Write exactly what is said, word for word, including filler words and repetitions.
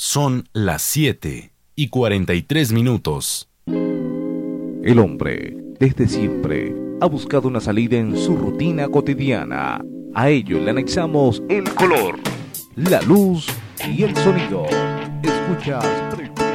Son las siete y cuarenta y tres minutos. El hombre, desde siempre, ha buscado una salida en su rutina cotidiana. A ello le anexamos el color, la luz y el sonido. Escuchas